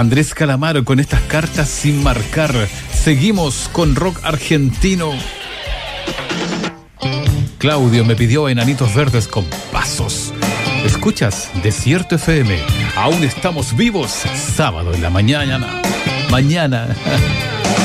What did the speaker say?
Andrés Calamaro con estas cartas sin marcar. Seguimos con rock argentino. Claudio me pidió Enanitos Verdes con Pasos. Escuchas Desierto FM. Aún estamos vivos. Sábado en la mañana. Mañana.